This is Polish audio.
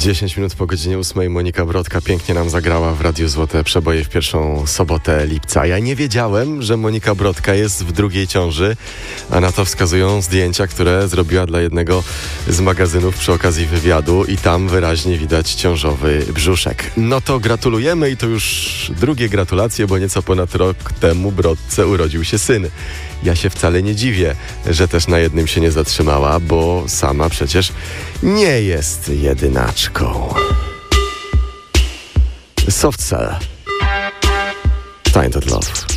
10 minut po godzinie 8 Monika Brodka pięknie nam zagrała w Radiu Złote Przeboje w pierwszą sobotę lipca. Ja nie wiedziałem, że Monika Brodka jest w drugiej ciąży, a na to wskazują zdjęcia, które zrobiła dla jednego z magazynów przy okazji wywiadu i tam wyraźnie widać ciążowy brzuszek. No to gratulujemy i to już drugie gratulacje, bo nieco ponad rok temu Brodce urodził się syn. Ja się wcale nie dziwię, że też na jednym się nie zatrzymała, bo sama przecież nie jest jedynaczką. Soft Cell. Tainted Love.